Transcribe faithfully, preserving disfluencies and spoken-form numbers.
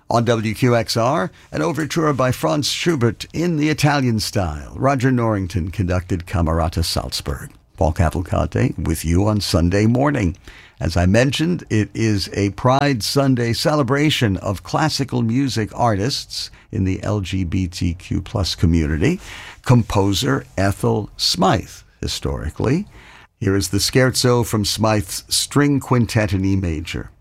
On W Q X R, an overture by Franz Schubert in the Italian style. Roger Norrington conducted Camerata Salzburg. Paul Cavalcante with you on Sunday morning. As I mentioned, it is a Pride Sunday celebration of classical music artists in the L G B T Q plus community. Composer Ethel Smythe, historically. Here is the scherzo from Smythe's String Quintet in E major.